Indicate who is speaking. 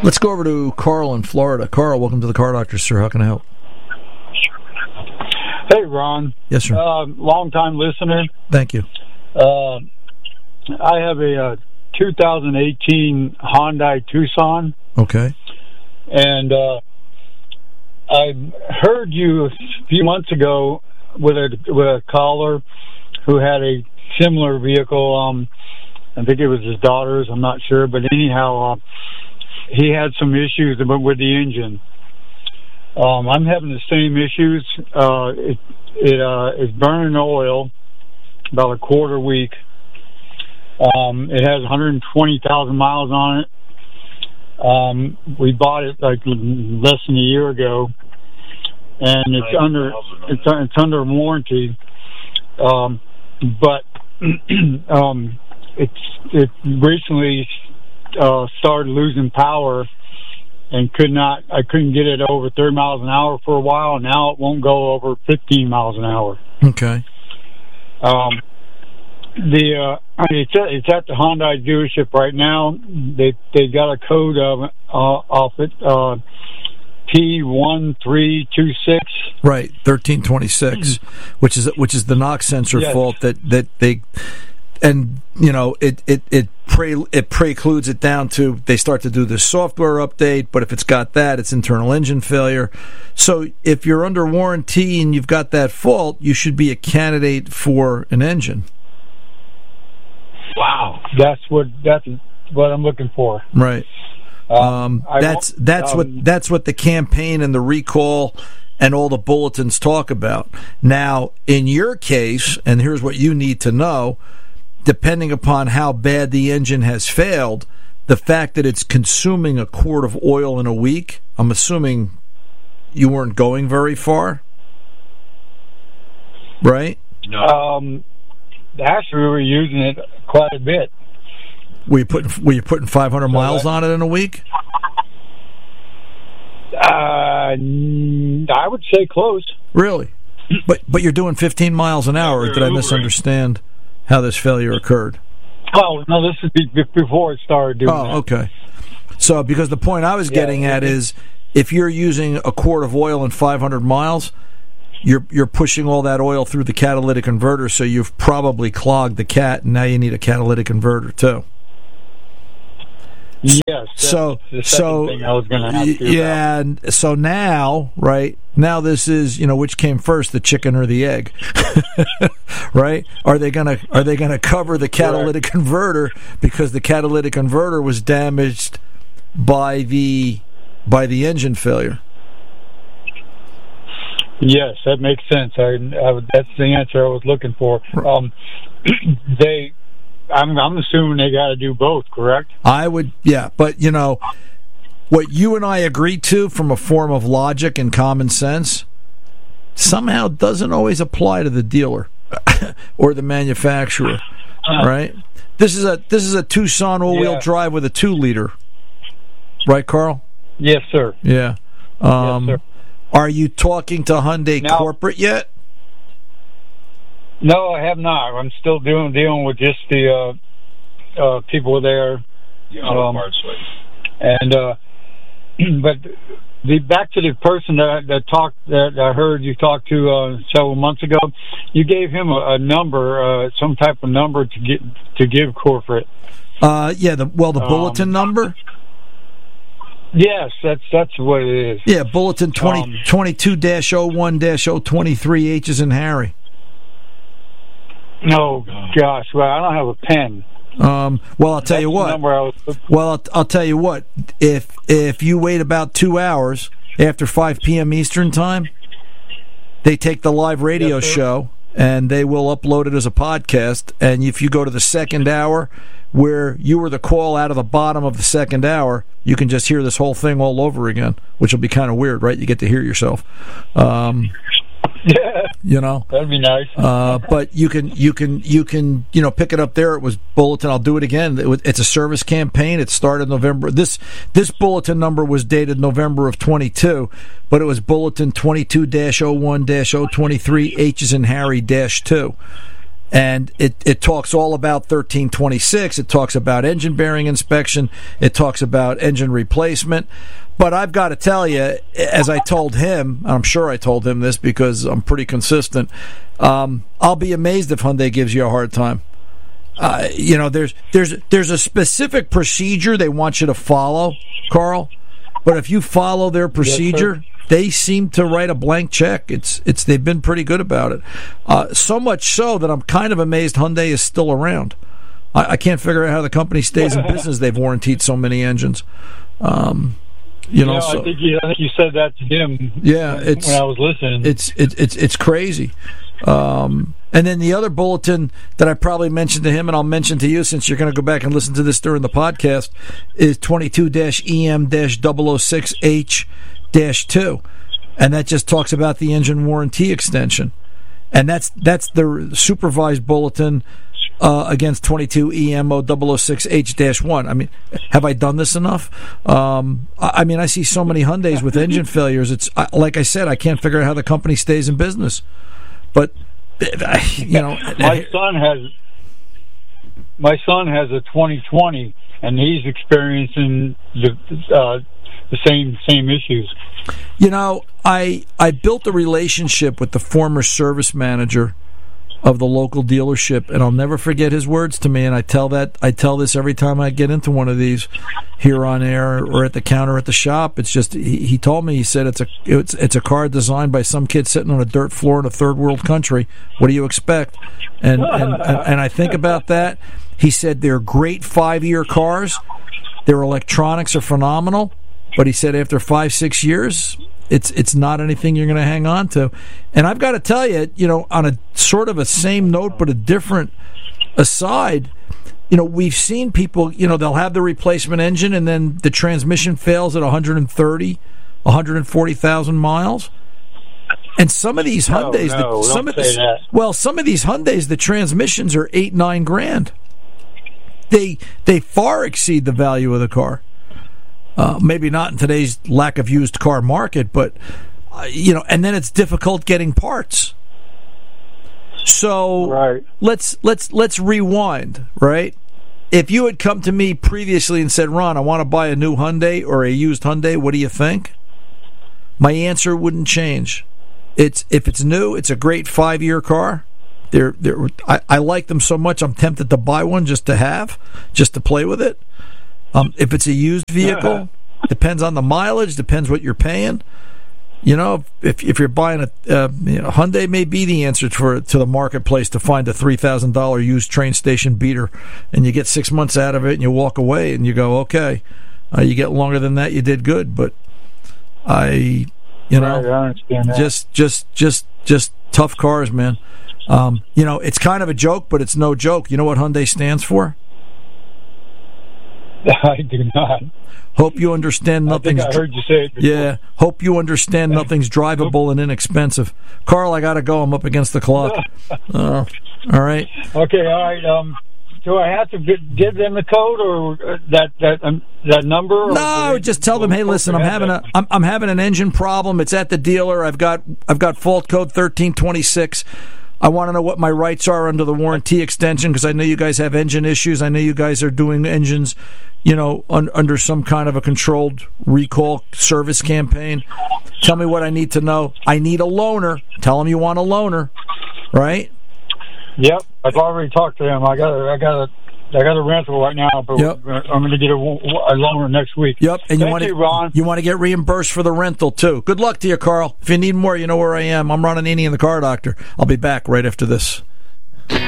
Speaker 1: Let's go over to Carl in Florida. Carl, welcome to the Car Doctor, sir. How can I help?
Speaker 2: Hey, Ron.
Speaker 1: Yes, sir.
Speaker 2: Long-time listener.
Speaker 1: Thank you.
Speaker 2: I have a 2018 Hyundai Tucson.
Speaker 1: Okay. And
Speaker 2: I heard you a few months ago with a caller who had a similar vehicle. I think it was his daughter's. I'm not sure, but anyhow, he had some issues with the engine. I'm having the same issues. It's burning oil about a quarter week. It has 120,000 miles on it. We bought it like less than a year ago, and it's under warranty. But it recently started losing power. And I couldn't get it over 30 miles an hour for a while, and now it won't go over 15 miles an hour.
Speaker 1: Okay.
Speaker 2: It's at the Hyundai dealership right now. They got a code off it, P1326.
Speaker 1: Right, 1326, which is the knock sensor fault that they. And it precludes it down to they start to do the software update, but if it's got that, it's internal engine failure. So if you're under warranty and you've got that fault, you should be a candidate for an engine.
Speaker 2: Wow, that's what I'm looking for.
Speaker 1: Right. That's what the campaign and the recall and all the bulletins talk about. Now, in your case, and here's what you need to know. Depending upon how bad the engine has failed, the fact that it's consuming a quart of oil in a week, I'm assuming you weren't going very far, right?
Speaker 2: No. Actually, we were using it quite a bit.
Speaker 1: Were you putting 500 miles on it in a week?
Speaker 2: I would say close.
Speaker 1: Really? But you're doing 15 miles an hour. Did I misunderstand how this failure occurred?
Speaker 2: Oh, no, this is before it started doing that.
Speaker 1: Oh, okay. So, because the point I was getting at is, if you're using a quart of oil in 500 miles, you're pushing all that oil through the catalytic converter, so you've probably clogged the cat, and now you need a catalytic converter, too.
Speaker 2: Yes. So the second thing I was going to ask you about.
Speaker 1: And so now, right? Now this is, which came first, the chicken or the egg, right? Are they gonna cover the catalytic converter because the catalytic converter was damaged by the engine failure?
Speaker 2: Yes, that makes sense. That's the answer I was looking for. I'm assuming they got to do both, correct?
Speaker 1: I would, yeah. But, what you and I agreed to from a form of logic and common sense somehow doesn't always apply to the dealer or the manufacturer, right? This is a Tucson all-wheel drive with a 2-liter, right, Carl?
Speaker 2: Yes, sir.
Speaker 1: Yeah.
Speaker 2: Yes, sir.
Speaker 1: Are you talking to Hyundai corporate yet?
Speaker 2: No, I have not. I'm still dealing with just the people there. But back to the person that I heard you talk to several months ago. You gave him a number, some type of number to give corporate.
Speaker 1: The bulletin number.
Speaker 2: Yes, that's what it is.
Speaker 1: Yeah, bulletin 22-01-023 H's in Harry.
Speaker 2: No, gosh. Well, I don't have a pen.
Speaker 1: I'll tell you what. I'll tell you what. If you wait about 2 hours after 5 p.m. Eastern time, they take the live radio show and they will upload it as a podcast. And if you go to the second hour, where you were the call out of the bottom of the second hour, you can just hear this whole thing all over again, which will be kind of weird, right? You get to hear yourself.
Speaker 2: Yeah, that'd be nice.
Speaker 1: But you can pick it up there. It was bulletin. I'll do it again. It's a service campaign. It started November. This bulletin number was dated November of 22, but it was bulletin 22-01-023 H's in Harry -2. And it talks all about 1326. It talks about engine bearing inspection. It talks about engine replacement. But I've got to tell you, as I told him, I'm sure I told him this because I'm pretty consistent, I'll be amazed if Hyundai gives you a hard time. There's a specific procedure they want you to follow, Carl. But if you follow their procedure, yes, they seem to write a blank check. They've been pretty good about it. So much so that I'm kind of amazed Hyundai is still around. I can't figure out how the company stays in business. They've warrantied so many engines. I think you said that to him. Yeah, when I was listening. It's crazy. And then the other bulletin that I probably mentioned to him, and I'll mention to you since you're going to go back and listen to this during the podcast, is 22-EM-006H-2. And that just talks about the engine warranty extension. And that's the supervised bulletin against 22-EM-006H-1. I mean, have I done this enough? I see so many Hyundais with engine failures. It's like I said, I can't figure out how the company stays in business. But my son has a 2020, and he's experiencing the same issues. I built a relationship with the former service manager of the local dealership, and I'll never forget his words to me. And I tell this every time I get into one of these here on air or at the counter at the shop. It's just he told me, he said it's a car designed by some kid sitting on a dirt floor in a third world country. What do you expect? And I think about that. He said they're great 5-year cars. Their electronics are phenomenal, but he said after 5-6 years, it's not anything you're going to hang on to. And I've got to tell you, on a sort of a same note but a different aside, we've seen people, they'll have the replacement engine and then the transmission fails at 130, 140,000 miles. And some of these Hyundais, some of these Hyundais, the transmissions are $8-9 grand. They far exceed the value of the car. Maybe not in today's lack of used car market, but and then it's difficult getting parts. So right. Let's rewind, right? If you had come to me previously and said, "Ron, I want to buy a new Hyundai or a used Hyundai, what do you think?" My answer wouldn't change. If it's new, it's a great 5-year car. I like them so much, I'm tempted to buy one just to play with it. If it's a used vehicle, depends on the mileage, depends what you're paying. If you're buying a Hyundai may be the answer to the marketplace to find a $3,000 used train station beater, and you get 6 months out of it, and you walk away, and you go, okay. You get longer than that, you did good. But I understand that. Just tough cars, man. It's kind of a joke, but it's no joke. You know what Hyundai stands for?
Speaker 2: I do not.
Speaker 1: Hope you understand nothing's...
Speaker 2: I think I heard you say it before.
Speaker 1: Yeah. Hope you understand nothing's drivable and inexpensive. Carl, I got to go. I'm up against the clock. All right.
Speaker 2: Okay. All right. Do I have to give them the code or that number? Or
Speaker 1: no, just tell them, hey, listen, I'm having an engine problem. It's at the dealer. I've got fault code 1326. I want to know what my rights are under the warranty extension because I know you guys have engine issues. I know you guys are doing engines, under some kind of a controlled recall service campaign. Tell me what I need to know. I need a loaner. Tell them you want a loaner, right?
Speaker 2: Yep, I've already talked to them. I got a rental right now, but I'm going to get a loaner next week.
Speaker 1: Yep, and
Speaker 2: Ron.
Speaker 1: You want to get reimbursed for the rental too. Good luck to you, Carl. If you need more, you know where I am. I'm Ron Anini, the Car Doctor. I'll be back right after this.